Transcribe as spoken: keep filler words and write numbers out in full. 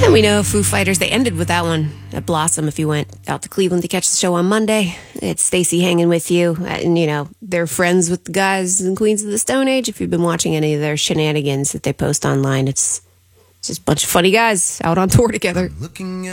And we know Foo Fighters, they ended with that one at Blossom. If you went out to Cleveland to catch the show on Monday, it's Stacy hanging with you. And, you know, they're friends with the guys in Queens of the Stone Age. If you've been watching any of their shenanigans that they post online, it's just a bunch of funny guys out on tour together. Looking